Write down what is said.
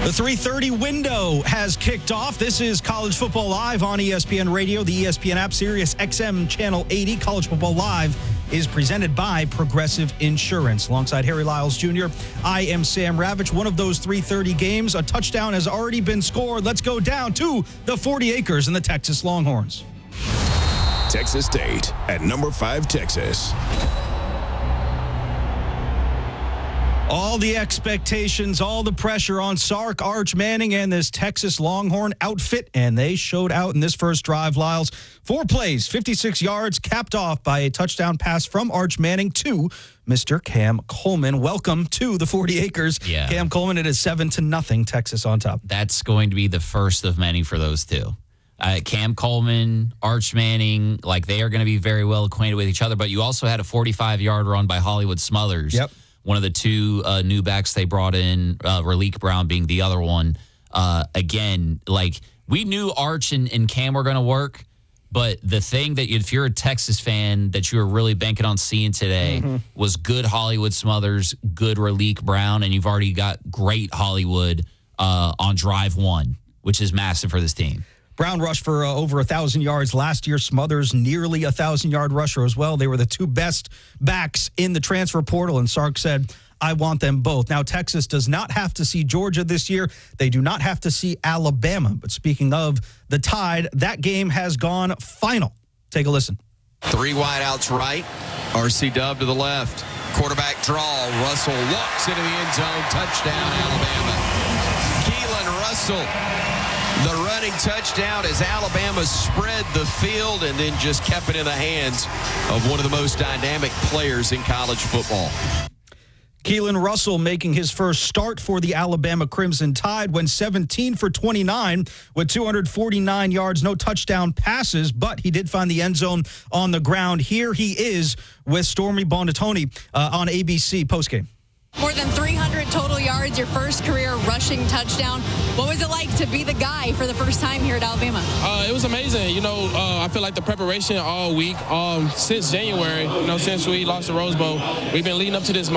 The 3:30 window has kicked off. This is College Football Live on ESPN Radio, the ESPN app, Sirius XM Channel 80. College Football Live is presented by Progressive Insurance. Alongside Harry Lyles Jr., I am Sam Ravitch. One of those 3:30 games, a touchdown has already been scored. Let's go down to the 40 acres and the Texas Longhorns. Texas State at number 5, Texas. All the expectations, all the pressure on Sark, Arch Manning, and this Texas Longhorn outfit, and they showed out in this first drive, Lyles. 4 plays, 56 yards, capped off by a touchdown pass from Arch Manning to Mr. Cam Coleman. Welcome to the 40 acres. Yeah. Cam Coleman, it is 7-0, Texas on top. That's going to be the first of many for those two. Cam Coleman, Arch Manning, like they are going to be very well acquainted with each other, but you also had a 45-yard run by Hollywood Smothers. Yep. One of the two new backs they brought in, Raleek Brown being the other one. Again, like we knew Arch and Cam were going to work, but the thing that if you're a Texas fan that you were really banking on seeing today was good Hollywood Smothers, good Raleek Brown, and you've already got great Hollywood on drive 1, which is massive for this team. Brown rushed for over 1,000 yards last year. Smothers, nearly 1,000-yard rusher as well. They were the two best backs in the transfer portal, and Sark said, I want them both. Now, Texas does not have to see Georgia this year. They do not have to see Alabama. But speaking of the Tide, that game has gone final. Take a listen. 3 wideouts right, RC Dub to the left. Quarterback draw, Russell walks into the end zone, touchdown, Alabama. Keelan Russell. The running touchdown as Alabama spread the field and then just kept it in the hands of one of the most dynamic players in college football. Keelan Russell making his first start for the Alabama Crimson Tide, went 17 for 29 with 249 yards, no touchdown passes, but he did find the end zone on the ground. Here he is with Stormy Buonantony on ABC postgame. More than 300 total yards, your first career rushing touchdown. What was it like to be the guy for the first time here at Alabama? It was amazing. I feel like the preparation all week, since January, since we lost the Rose Bowl, we've been leading up to this